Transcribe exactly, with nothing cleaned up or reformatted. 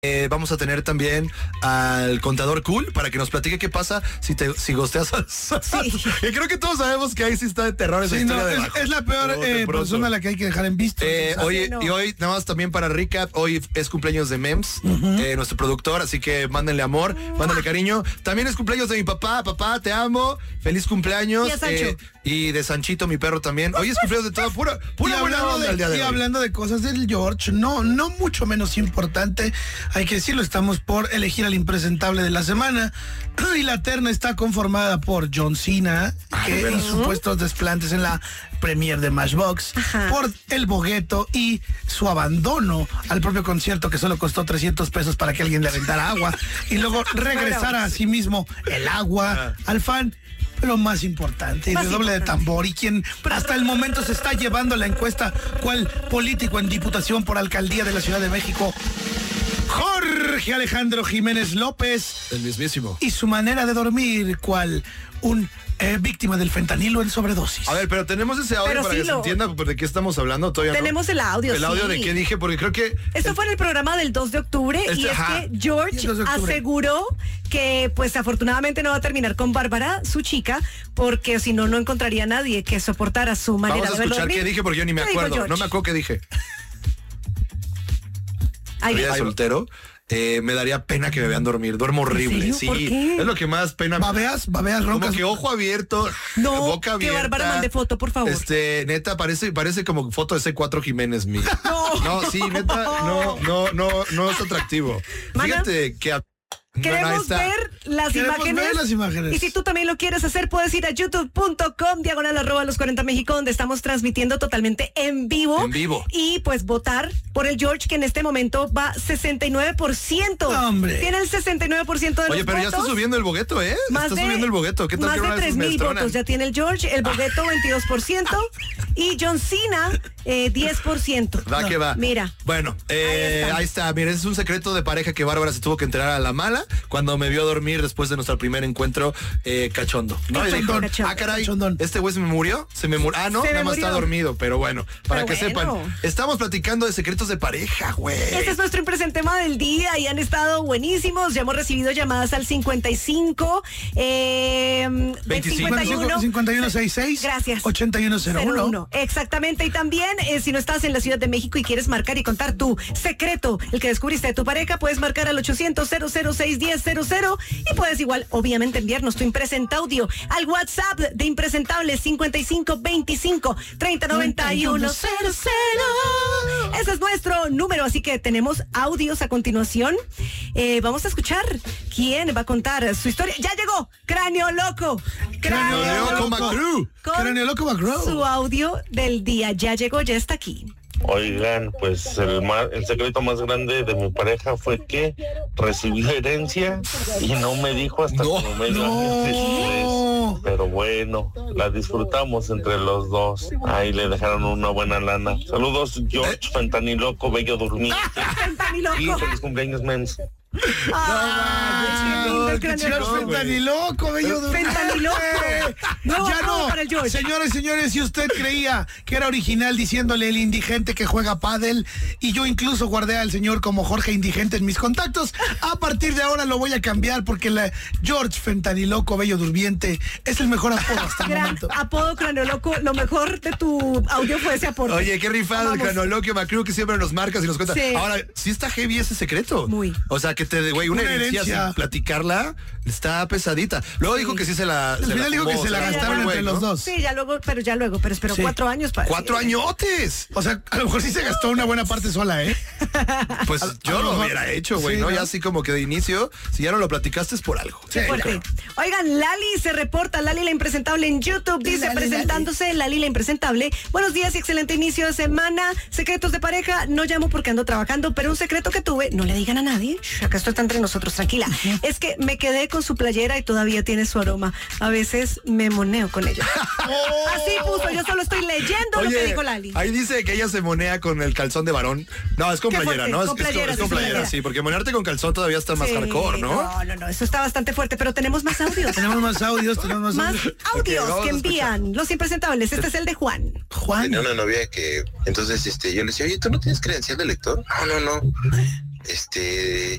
Eh, vamos a tener también al contador cool para que nos platique qué pasa si te si gosteas a sí. Y creo que todos sabemos que ahí sí está de terror esa sí, historia no, de es, es la peor eh, persona a la que hay que dejar en visto. Eh, oye, no. Y hoy, nada más también para recap, hoy es cumpleaños de Mems, uh-huh. eh, nuestro productor, así que mándenle amor, mándenle cariño. También es cumpleaños de mi papá, papá, te amo, feliz cumpleaños. Y, eh, y de Sanchito, mi perro también. Hoy es cumpleaños de todo, pura, pura y buena hablando onda de, el día de y hoy. hablando de cosas del George, no, no mucho menos importante, hay que decirlo, estamos por elegir al impresentable de la semana y la terna está conformada por John Cena, que Ay, hizo supuestos desplantes en la premiere de Matchbox, Ajá. por El Bogueto y su abandono al propio concierto que solo costó trescientos pesos para que alguien le aventara agua y luego regresara a sí mismo el agua al fan. Lo más importante, el doble de tambor y quien hasta el momento se está llevando la encuesta cual político en diputación por alcaldía de la Ciudad de México, Jorge Alejandro Jiménez López. El mismísimo. Y su manera de dormir cual un eh, víctima del fentanilo en sobredosis. A ver, pero tenemos ese audio pero para sí que lo... se entienda de qué estamos hablando todavía. Tenemos no? el audio, El audio sí. de qué dije, porque creo que... Esto el... fue en el programa del dos de octubre este, y es ajá. que George aseguró que pues afortunadamente no va a terminar con Bárbara, su chica, porque si no, no encontraría a nadie que soportara su manera de Vamos a escuchar qué dije porque yo ni me acuerdo. No me acuerdo qué dije. Ay, ¿Vida soltero? Eh, me daría pena que me vean dormir. Duermo horrible. Sí, ¿por qué? Es lo que más pena. ¿Babeas? ¿Babeas roncas? Como que ojo abierto, no, boca abierta. Que Bárbara mande foto, por favor. Este, neta, parece, parece como foto de C cuatro Jiménez mío. No. No, sí, neta, no, no, no, no es atractivo. Mana, fíjate que a... Queremos bueno, ver las Queremos imágenes. ver las imágenes. Y si tú también lo quieres hacer, puedes ir a youtube punto com, diagonal arroba los cuarenta México, donde estamos transmitiendo totalmente en vivo. En vivo. Y pues votar por el George, que en este momento va sesenta y nueve por ciento. ¡Hombre! Tiene el sesenta y nueve por ciento de Oye, los pero votos. ya está subiendo el bogueto, ¿eh? Más está de, subiendo el bogueto. ¿Qué tal más que de tres mil votos ya tiene el George, el bogueto veintidós por ciento y John Cena eh, diez por ciento. Va que va. Mira. Bueno, eh, ahí está. Ahí está. Mira, es un secreto de pareja que Bárbara se tuvo que enterar a la mala cuando me vio dormir después de nuestro primer encuentro eh, cachondo. ¿No? Y dijo, ah, caray, Cachondón. Este güey se me murió, se me murió. Ah, no, se nada más está dormido, pero bueno, para pero que bueno. sepan, estamos platicando de secretos de pareja, güey. Este es nuestro impresentema del día y han estado buenísimos. Ya hemos recibido llamadas al cincuenta y cinco, eh, veinticinco, cincuenta y uno, cincuenta y uno sesenta y seis. Gracias. ochenta y uno cero uno. Exactamente. Y también, eh, si no estás en la Ciudad de México y quieres marcar y contar tu secreto, el que descubriste de tu pareja, puedes marcar al ochocientos, cero cero seis, diez cero cero y puedes igual, obviamente, enviarnos tu impresenta audio al WhatsApp de Impresentable cincuenta y cinco veinticinco treinta noventa y uno cero cero. Ese es nuestro número, así que tenemos audios a continuación. Eh, vamos a escuchar quién va a contar su historia. ¡Ya llegó! ¡Cráneo Loco! ¡Cráneo, Cráneo Loco Macru! ¡Cráneo Loco Macru! Su audio del día ya llegó, ya está aquí. Oigan, pues el, más, el secreto más grande de mi pareja fue que recibió herencia y no me dijo hasta no, como medio no. año después. Pero bueno, la disfrutamos entre los dos. Ahí le dejaron una buena lana. Saludos, George Fentaniloco, bello durmiente. Fentaniloco. Y feliz cumpleaños, mens. Ah, no, qué chido, Fentaniloco, bello durmiente. Fentaniloco. No, ya no, para el George. Señores, señores, si usted creía que era original diciéndole el indigente que juega pádel, y yo incluso guardé al señor como Jorge Indigente en mis contactos, a partir de ahora lo voy a cambiar porque la George Fentaniloco, bello durmiente, es el mejor apodo hasta el Gran momento. Apodo Cranioloco, lo mejor de tu audio fue ese aporte. Oye, qué rifado el Cranioloco Macru que siempre nos marcas y nos cuentas. Sí. Ahora, sí está heavy ese secreto. Muy. O sea, que te, güey, una, una herencia, herencia sin platicarla está pesadita. Luego sí. dijo que sí se la. Al se final la dijo que se la gastaron entre ¿no? los dos. Sí, ya luego, pero ya luego, pero esperó sí. cuatro años para. ¡Cuatro sí. añotes! O sea, a lo mejor sí se gastó una buena parte sola, ¿eh? Pues a, yo a lo mejor, hubiera hecho, güey, sí, ¿no? ¿no? Ya así como que de inicio, si ya no lo platicaste es por algo. Sí, fuerte. Oigan, Lali se reporta, Lali la Impresentable en YouTube, dice, Lali, presentándose, Lali. Lali la Impresentable. Buenos días y excelente inicio de semana. Secretos de pareja, no llamo porque ando trabajando, pero un secreto que tuve, no le digan a nadie, shh, acá esto está entre nosotros, tranquila, uh-huh. es que me quedé con su playera y todavía tiene su aroma. A veces me moneo con ella. Oh. Así puso, yo solo estoy leyendo Oye, lo que dijo Lali. Ahí dice que ella se monea con el calzón de varón. No, es con playera, ¿no? Con es, playera, es, con, es con playera, playera, sí, porque monearte con calzón todavía está más sí, hardcore, ¿no? No, no, no, eso está bastante fuerte, pero tenemos más audios. tenemos más audios, tenemos más, más audios. audios que envían los impresentables. Este es el de Juan. Juan. Tenía una novia que, entonces, este, yo le decía, oye, ¿tú no tienes credencial de lector? No, no, no. Este,